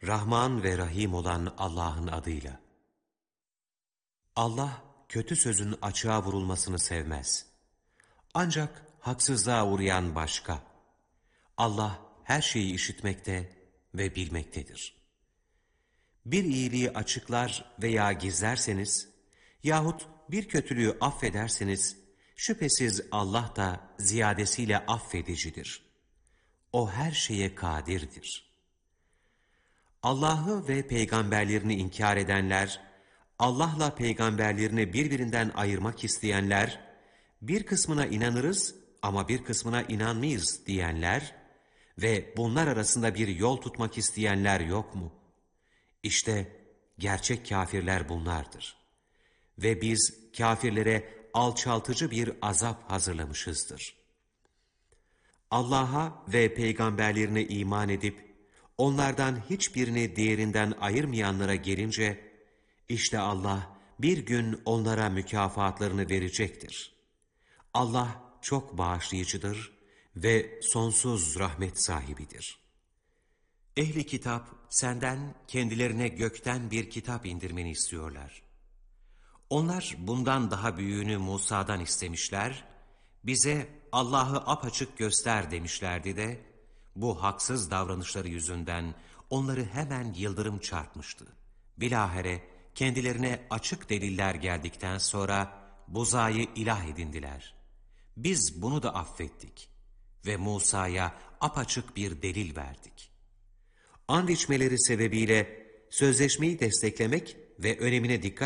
Rahman ve Rahim olan Allah'ın adıyla. Allah, kötü sözün açığa vurulmasını sevmez. Ancak haksızlığa uğrayan başka. Allah her şeyi işitmekte ve bilmektedir. Bir iyiliği açıklar veya gizlerseniz, yahut bir kötülüğü affederseniz, şüphesiz Allah da ziyadesiyle affedicidir. O her şeye kadirdir. Allah'ı ve peygamberlerini inkar edenler, Allah'la peygamberlerini birbirinden ayırmak isteyenler, bir kısmına inanırız ama bir kısmına inanmayız diyenler ve bunlar arasında bir yol tutmak isteyenler yok mu? İşte gerçek kâfirler bunlardır. Ve biz kâfirlere alçaltıcı bir azap hazırlamışızdır. Allah'a ve peygamberlerine iman edip, onlardan hiçbirini diğerinden ayırmayanlara gelince, işte Allah bir gün onlara mükafatlarını verecektir. Allah çok bağışlayıcıdır ve sonsuz rahmet sahibidir. Ehli kitap senden kendilerine gökten bir kitap indirmeni istiyorlar. Onlar bundan daha büyüğünü Musa'dan istemişler, bize Allah'ı apaçık göster demişlerdi de, bu haksız davranışları yüzünden onları hemen yıldırım çarpmıştı. Bilahare kendilerine açık deliller geldikten sonra buzağıyı ilah edindiler. Biz bunu da affettik ve Musa'ya apaçık bir delil verdik. And içmeleri sebebiyle sözleşmeyi desteklemek ve önemine dikkat